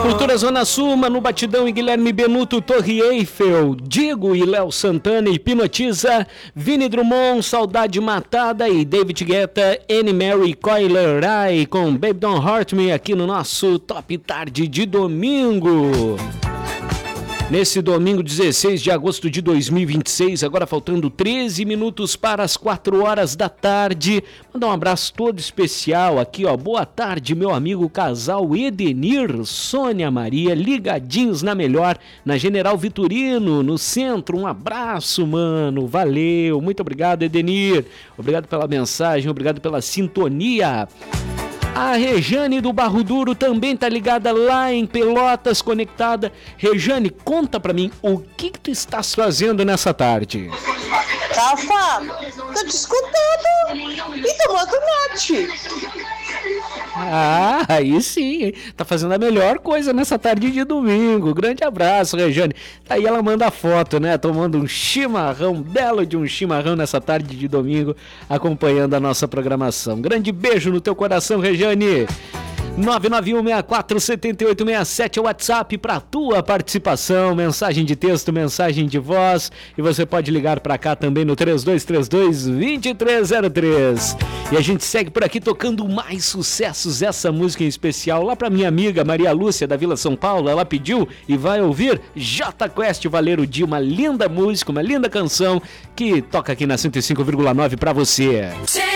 Cultura Zona Sul, Manu Batidão e Guilherme Benuto, Torre Eiffel, Digo e Léo Santana, Hipnotiza, Vini Drummond, Saudade Matada e David Guetta, Anne Mary Coiler Rai com Baby Don't Hurt Me aqui no nosso Top Tarde de domingo. Nesse domingo 16 de agosto de 2026, agora faltando 13 minutos para as 4 horas da tarde. Mandar um abraço todo especial aqui, ó. Boa tarde, meu amigo casal Edenir, Sônia Maria, ligadinhos na melhor, na General Vitorino, no centro. Um abraço, mano. Valeu. Muito obrigado, Edenir. Obrigado pela mensagem, obrigado pela sintonia. A Rejane do Barro Duro também tá ligada lá em Pelotas, conectada. Rejane, conta pra mim, o que tu estás fazendo nessa tarde? Rafa, tô te escutando e tomando mate. Ah, aí sim, hein? Tá fazendo a melhor coisa nessa tarde de domingo. Grande abraço, Rejane. Aí ela manda a foto, né? Tomando um chimarrão, belo de um chimarrão nessa tarde de domingo, acompanhando a nossa programação. Grande beijo no teu coração, Rejane. 991647867 é o WhatsApp para tua participação, mensagem de texto, mensagem de voz, e você pode ligar para cá também no 3232-2303. E a gente segue por aqui tocando mais sucessos, essa música em especial lá para minha amiga Maria Lúcia da Vila São Paulo. Ela pediu e vai ouvir J Quest Valeiro Dia, uma linda música, uma linda canção que toca aqui na 105,9 para você.